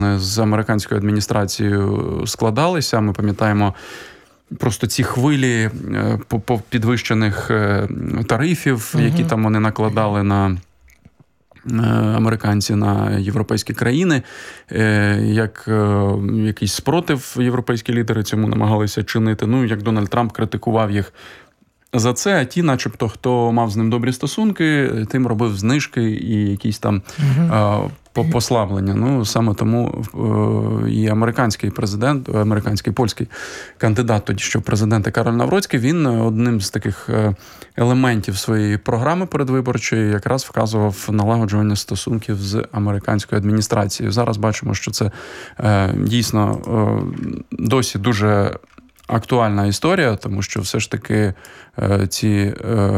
з американською адміністрацією складалися. Ми пам'ятаємо просто ці хвилі підвищених тарифів, які там вони накладали на американці на європейські країни, як якийсь спротив європейські лідери цьому намагалися чинити. Ну, як Дональд Трамп критикував їх за це, а ті, начебто, хто мав з ним добрі стосунки, тим робив знижки і якісь там послаблення. Ну, саме тому і американський президент, американський польський кандидат тоді, що президента Кароль Навроцький, він одним з таких елементів своєї програми передвиборчої якраз вказував налагоджування стосунків з американською адміністрацією. Зараз бачимо, що це дійсно досі дуже актуальна історія, тому що все ж таки ці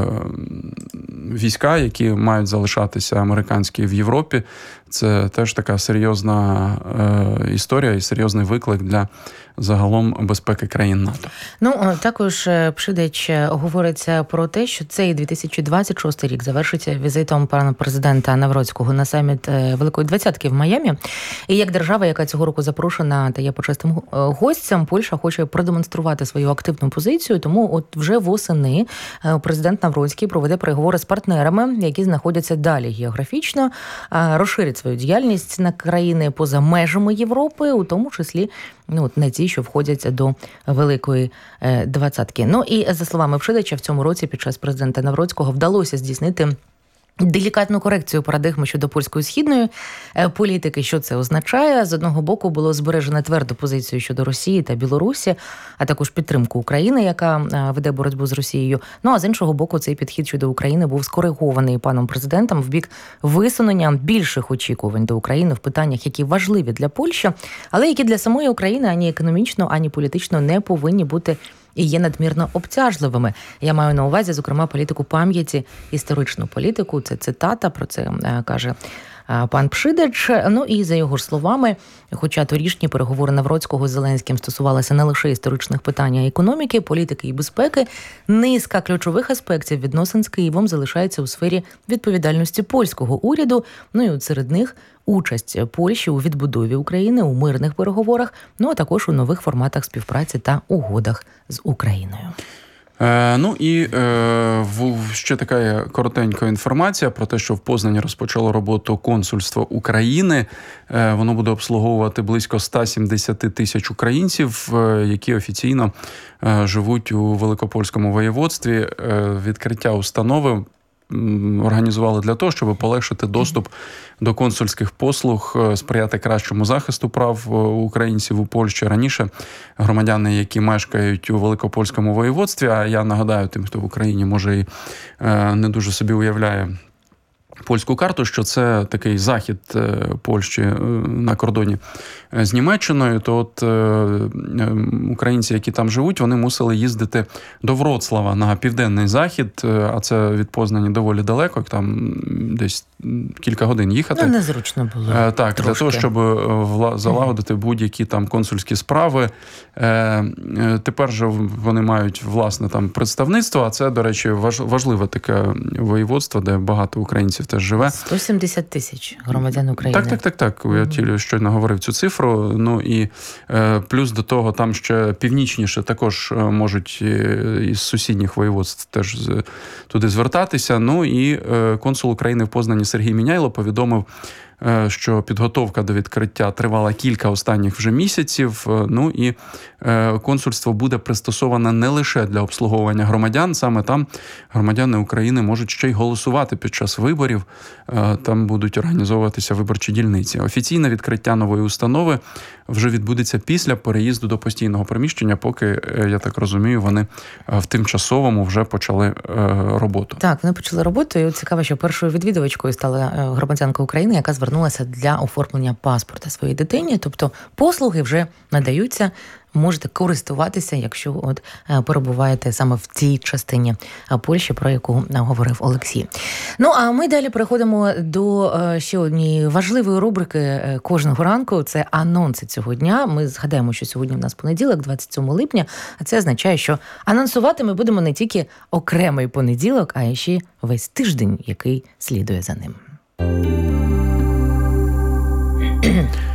війська, які мають залишатися американські в Європі, це теж така серйозна історія і серйозний виклик для загалом безпеки країн НАТО. Ну, також Пшидич говориться про те, що цей 2026 рік завершиться візитом пана президента Навроцького на саміт Великої Двадцятки в Майамі. І як держава, яка цього року запрошена та є почесним гостем, Польща хоче продемонструвати свою активну позицію, тому от вже восени президент Навроцький проведе переговори з партнерами, які знаходяться далі географічно, розширить свою діяльність на країни поза межами Європи, у тому числі не ті, що входять до Великої Двадцятки. Ну і за словами Пшидича, в цьому році під час президента Навроцького вдалося здійснити делікатну корекцію парадигми щодо польської східної політики. Що це означає? З одного боку було збережено тверду позицію щодо Росії та Білорусі, а також підтримку України, яка веде боротьбу з Росією. Ну, а з іншого боку, цей підхід щодо України був скоригований паном президентом в бік висунення більших очікувань до України в питаннях, які важливі для Польщі, але які для самої України ані економічно, ані політично не повинні бути і є надмірно обтяжливими. Я маю на увазі, зокрема, політику пам'яті, історичну політику. Це цитата, про це каже пан Пшидич. Ну і за його ж словами, хоча торішні переговори Навроцького з Зеленським стосувалися не лише історичних питань, а й економіки, політики і безпеки, низка ключових аспектів відносин з Києвом залишається у сфері відповідальності польського уряду. Ну і от серед них участь Польщі у відбудові України, у мирних переговорах, ну а також у нових форматах співпраці та угодах з Україною. Ну і ще така коротенька інформація про те, що в Познані розпочало роботу консульство України. Воно буде обслуговувати близько 170 тисяч українців, які офіційно живуть у Великопольському воєводстві. Відкриття установи організували для того, щоб полегшити доступ до консульських послуг, сприяти кращому захисту прав українців у Польщі. Раніше громадяни, які мешкають у Великопольському воєводстві, а я нагадаю тим, хто в Україні, може, і не дуже собі уявляє польську карту, що це такий захід Польщі на кордоні з Німеччиною, то от українці, які там живуть, вони мусили їздити до Вроцлава на південний захід, а це від Познані доволі далеко, там десь кілька годин їхати. Ну, незручно було. Так, трошки. для того, щоб залагодити будь-які там консульські справи. Тепер же вони мають власне там представництво, а це, до речі, важливе таке воєводство, де багато українців теж живе. 170 тисяч громадян України. Так. Я тільки щойно говорив цю цифру. Ну і плюс до того, там ще північніше також можуть із сусідніх воєводств теж туди звертатися. Ну і консул України в Познані Сергій Міняйло повідомив, що підготовка до відкриття тривала кілька останніх вже місяців. Ну і консульство буде пристосоване не лише для обслуговування громадян, саме там громадяни України можуть ще й голосувати під час виборів. Там будуть організовуватися виборчі дільниці. Офіційне відкриття нової установи вже відбудеться після переїзду до постійного приміщення, поки, я так розумію, вони в тимчасовому вже почали роботу. Так, вони почали роботу, і цікаво, що першою відвідувачкою стала громадянка України, яка звернулася для оформлення паспорта своїй дитині. Тобто послуги вже надаються, можете користуватися, якщо от перебуваєте саме в цій частині Польщі, про яку говорив Олексій. Ну, а ми далі переходимо до ще однієї важливої рубрики кожного ранку. Це анонси цього дня. Ми згадаємо, що сьогодні в нас понеділок, 27 липня, а це означає, що анонсувати ми будемо не тільки окремий понеділок, а ще весь тиждень, який слідує за ним.